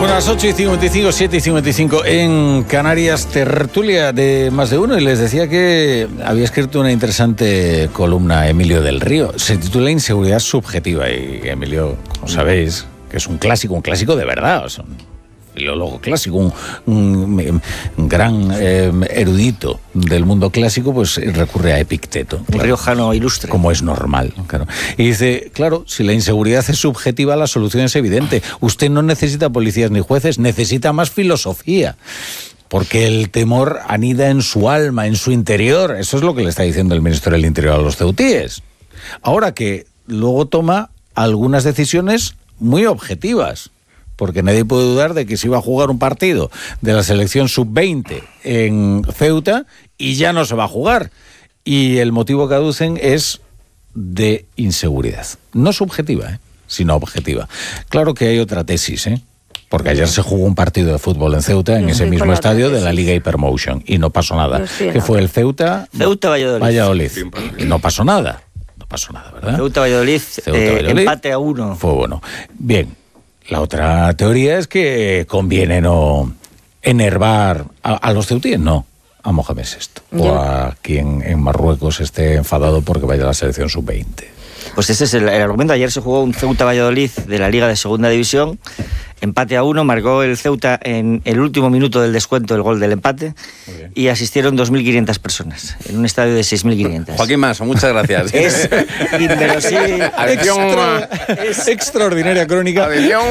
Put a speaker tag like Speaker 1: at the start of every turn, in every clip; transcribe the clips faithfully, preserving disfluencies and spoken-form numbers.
Speaker 1: Bueno, a las ocho y cincuenta y cinco, siete y cincuenta y cinco en Canarias, tertulia de Más de Uno, y les decía que había escrito una interesante columna Emilio del Río. Se titula Inseguridad subjetiva, y Emilio, como sabéis, que es un clásico, un clásico de verdad, o sea, un filólogo clásico, un, un, un gran eh, erudito del mundo clásico, pues recurre a Epicteto.
Speaker 2: Un claro, riojano ilustre.
Speaker 1: Como es normal, claro. Y dice, claro, si la inseguridad es subjetiva, la solución es evidente. Usted no necesita policías ni jueces, necesita más filosofía. Porque el temor anida en su alma, en su interior. Eso es lo que le está diciendo el ministro del Interior a los ceutíes. Ahora que luego toma algunas decisiones muy objetivas. Porque nadie puede dudar de que se iba a jugar un partido de la selección sub veinte en Ceuta y ya no se va a jugar. Y el motivo que aducen es de inseguridad. No subjetiva, ¿eh? sino objetiva. Claro que hay otra tesis, ¿eh? Porque ayer se jugó un partido de fútbol en Ceuta, en ese mismo estadio de la Liga Hypermotion, y no pasó nada. Que fue el Ceuta...
Speaker 2: Ceuta Valladolid.
Speaker 1: Valladolid. Y no pasó nada. No pasó nada, ¿verdad?
Speaker 2: Ceuta Valladolid, Ceuta, eh, Valladolid empate a uno.
Speaker 1: Fue bueno. Bien. La otra teoría es que conviene no enervar a, a los ceutíes, no, a Mohamed sexto, o a quien en Marruecos esté enfadado porque vaya a la selección sub veinte.
Speaker 2: Pues ese es el, el argumento. Ayer se jugó un Ceuta-Valladolid de la Liga de Segunda División, empate a uno, marcó el Ceuta en el último minuto del descuento el gol del empate, y asistieron dos mil quinientas personas en un estadio de seis mil quinientas.
Speaker 3: Joaquín Manso, muchas gracias.
Speaker 2: Es inverosímil.
Speaker 1: Extra, es extraordinaria crónica.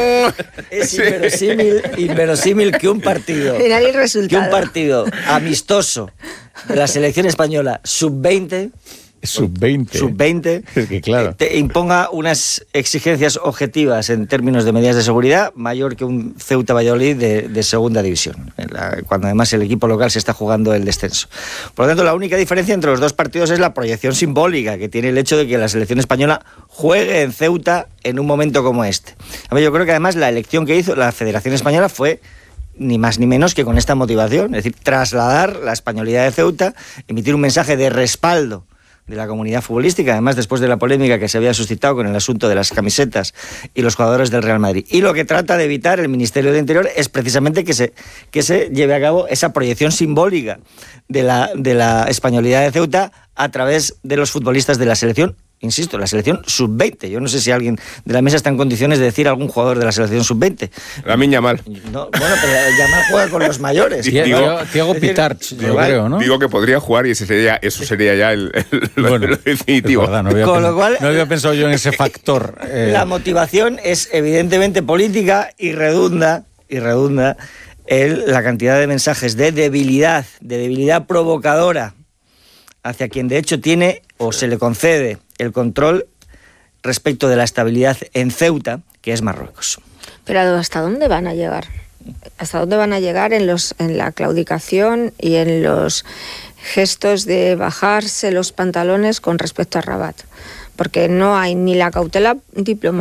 Speaker 2: Es inverosímil, inverosímil que un partido, que un partido amistoso de la selección española sub veinte
Speaker 1: Sub veinte.
Speaker 2: Sub veinte.
Speaker 1: Es que claro.
Speaker 2: Te imponga unas exigencias objetivas en términos de medidas de seguridad mayor que un Ceuta Valladolid de, de segunda división, la, cuando además el equipo local se está jugando el descenso. Por lo tanto, la única diferencia entre los dos partidos es la proyección simbólica que tiene el hecho de que la selección española juegue en Ceuta en un momento como este. A ver, yo creo que además la elección que hizo la Federación Española fue ni más ni menos que con esta motivación, es decir, trasladar la españolidad de Ceuta, emitir un mensaje de respaldo de la comunidad futbolística, además después de la polémica que se había suscitado con el asunto de las camisetas y los jugadores del Real Madrid. Y lo que trata de evitar el Ministerio de Interior es precisamente que se, que se lleve a cabo esa proyección simbólica de la, de la españolidad de Ceuta a través de los futbolistas de la selección. Insisto, la selección sub veinte. Yo no sé si alguien de la mesa está en condiciones de decir algún jugador de la selección sub veinte.
Speaker 3: Lamin Yamal.
Speaker 2: No, bueno, pero Yamal juega con los mayores.
Speaker 1: Diego, Diego Pitarch, yo creo, ¿no?
Speaker 3: Digo que podría jugar y ese sería, eso sería ya el, el,
Speaker 1: bueno,
Speaker 3: lo definitivo.
Speaker 1: Verdad, no, había
Speaker 2: con
Speaker 1: pensado,
Speaker 2: lo cual,
Speaker 1: no había pensado yo en ese factor.
Speaker 2: Eh. La motivación es evidentemente política y redunda, y redunda en la cantidad de mensajes de debilidad, de debilidad provocadora hacia quien de hecho tiene o se le concede el control respecto de la estabilidad en Ceuta, que es Marruecos.
Speaker 4: Pero ¿hasta dónde van a llegar? ¿Hasta dónde van a llegar en los en la claudicación y en los gestos de bajarse los pantalones con respecto a Rabat? Porque no hay ni la cautela diplomática